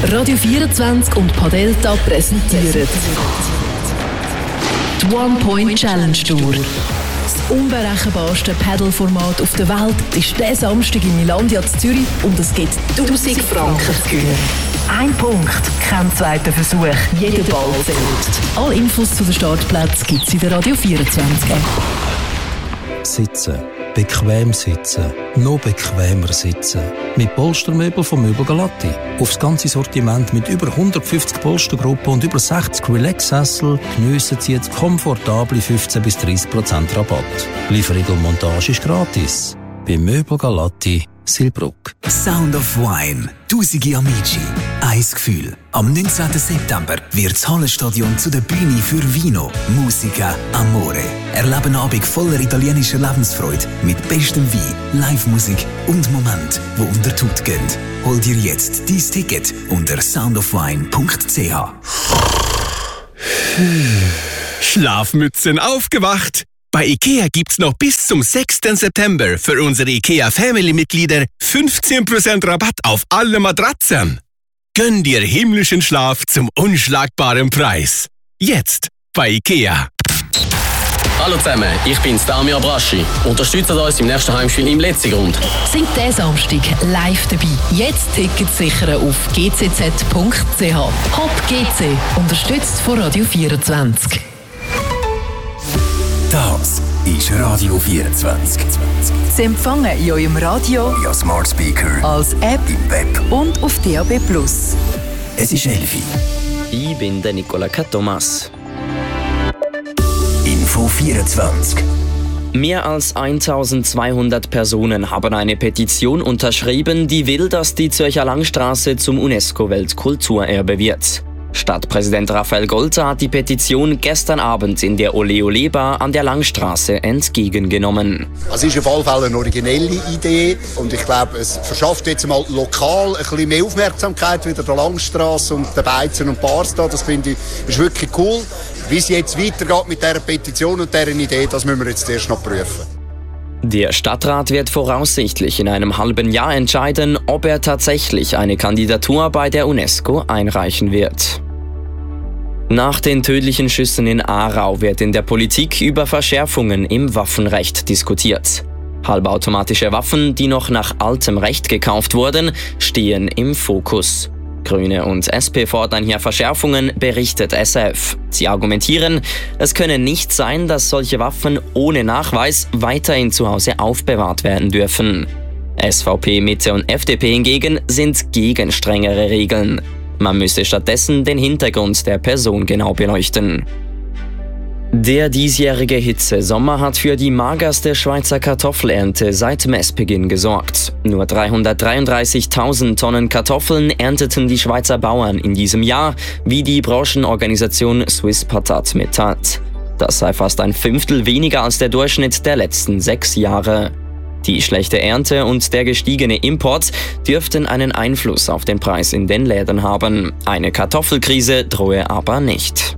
Radio 24 und Padelta präsentieren die One Point Challenge Tour. Das unberechenbarste Paddle-Format auf der Welt ist diesen Samstag in Milandia in Zürich und es gibt 1000 Franken zu gewinnen. Ein Punkt, kein zweiter Versuch, jeder Ball zählt. Alle Infos zu den Startplätzen gibt es in der Radio 24 App. Sitzen. Bequem sitzen. Noch bequemer sitzen. Mit Polstermöbel von Möbel Galatti. Aufs ganze Sortiment mit über 150 Polstergruppen und über 60 Relax-Sessel geniessen Sie jetzt komfortable 15-30% Rabatt. Lieferung und Montage ist gratis. Bei Möbel Galatti Silbruck. Sound of Wine. Tausende Amici. Ein Gefühl. Am 19. September wird das Hallenstadion zu der Bühne für Vino, Musica, Amore. Erleben einen Abend voller italienischer Lebensfreude mit bestem Wein, Live-Musik und Momenten, die unter die Haut gehen. Hol dir jetzt dein Ticket unter soundofwine.ch. Schlafmützen aufgewacht! Bei IKEA gibt's noch bis zum 6. September für unsere IKEA Family-Mitglieder 15% Rabatt auf alle Matratzen. Gönn dir himmlischen Schlaf zum unschlagbaren Preis. Jetzt bei IKEA. Hallo zusammen, ich bin's, Damir Abraschi. Unterstützt uns im nächsten Heimspiel im Letzigrund. Sind diesen Samstag live dabei. Jetzt Tickets sichern auf gcz.ch. Hop GC, unterstützt von Radio 24. Das ist Radio 24. Sie empfangen in eurem Radio, Ja, Smart Speaker, als App im Web und auf DAB+. Es ist 11. Ich bin der Nicola Thomas. Info 24. Mehr als 1200 Personen haben eine Petition unterschrieben, die will, dass die Zürcher Langstraße zum UNESCO-Weltkulturerbe wird. Stadtpräsident Raphael Golzer hat die Petition gestern Abend in der Ole Ole Bar an der Langstraße entgegengenommen. Es ist auf jeden Fall eine originelle Idee und ich glaube, es verschafft jetzt mal lokal ein bisschen mehr Aufmerksamkeit wieder der Langstraße und der Beizen und Bars da. Das finde ich ist wirklich cool. Wie es jetzt weitergeht mit dieser Petition und dieser Idee, das müssen wir jetzt erst noch prüfen. Der Stadtrat wird voraussichtlich in einem halben Jahr entscheiden, ob er tatsächlich eine Kandidatur bei der UNESCO einreichen wird. Nach den tödlichen Schüssen in Aarau wird in der Politik über Verschärfungen im Waffenrecht diskutiert. Halbautomatische Waffen, die noch nach altem Recht gekauft wurden, stehen im Fokus. Grüne und SP fordern hier Verschärfungen, berichtet SF. Sie argumentieren, es könne nicht sein, dass solche Waffen ohne Nachweis weiterhin zu Hause aufbewahrt werden dürfen. SVP, Mitte und FDP hingegen sind gegen strengere Regeln. Man müsse stattdessen den Hintergrund der Person genau beleuchten. Der diesjährige Hitzesommer hat für die magerste Schweizer Kartoffelernte seit Messbeginn gesorgt. Nur 333.000 Tonnen Kartoffeln ernteten die Schweizer Bauern in diesem Jahr, wie die Branchenorganisation Swiss Patat mitteilt. Das sei fast ein Fünftel weniger als der Durchschnitt der letzten 6 Jahre. Die schlechte Ernte und der gestiegene Import dürften einen Einfluss auf den Preis in den Läden haben. Eine Kartoffelkrise drohe aber nicht.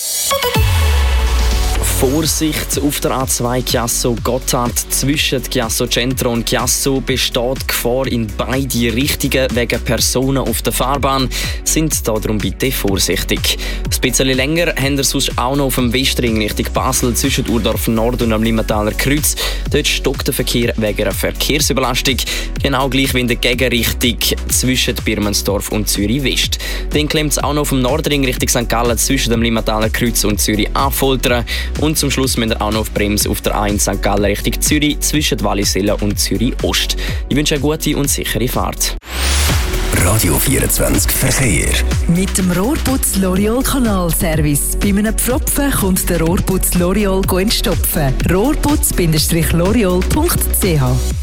Vorsicht, auf der A2 Chiasso Gotthard zwischen Chiasso Centro und Chiasso besteht Gefahr in beide Richtungen wegen Personen auf der Fahrbahn. Sind darum bitte vorsichtig. Ein bisschen länger habt ihr sonst auch noch auf dem Westring Richtung Basel zwischen Urdorf Nord und am Limmataler Kreuz. Dort stockt der Verkehr wegen einer Verkehrsüberlastung. Genau gleich wie in der Gegenrichtung zwischen Birmensdorf und Zürich West. Dann klemmt es auch noch auf dem Nordring Richtung St. Gallen zwischen dem Limmataler Kreuz und Zürich Affoltern. Und zum Schluss müsst ihr auch noch auf Bremse auf der A1 St. Gallen Richtung Zürich zwischen Wallisellen und Zürich Ost. Ich wünsche eine gute und sichere Fahrt. Radio 24 Verkehr. Mit dem Rohrputz L'Oreal Kanalservice. Bei einem Pfropfen kommt der Rohrputz L'Oreal entstopfen. Rohrputz-L'Oreal.ch.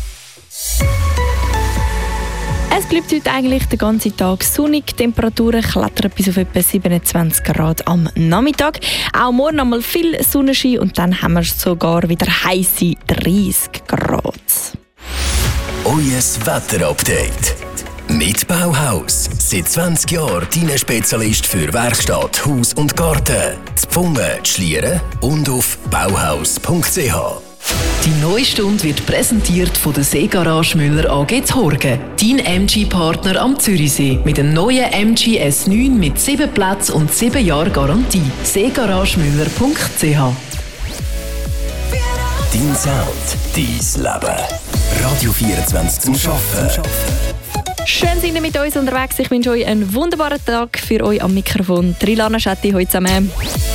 Es bleibt heute eigentlich den ganzen Tag sonnig. Die Temperaturen klettern bis auf etwa 27 Grad am Nachmittag. Auch morgen einmal viel Sonnenschein und dann haben wir sogar wieder heisse 30 Grad. Euer Wetterupdate. Mit Bauhaus. Seit 20 Jahren dein Spezialist für Werkstatt, Haus und Garten. Zu Pfungen, Schlieren und auf bauhaus.ch. Die neue Stunde wird präsentiert von der Seegarage Müller AG Horgen. Dein MG-Partner am Zürichsee. Mit dem neuen MG S9 mit 7 Plätzen und 7 Jahren Garantie. seegaragemüller.ch. Dein Sound, dein Leben. Radio 24 zum Arbeiten. Schön sind ihr mit uns unterwegs. Ich wünsche euch einen wunderbaren Tag. Für euch am Mikrofon Trilana Schetti heute zusammen.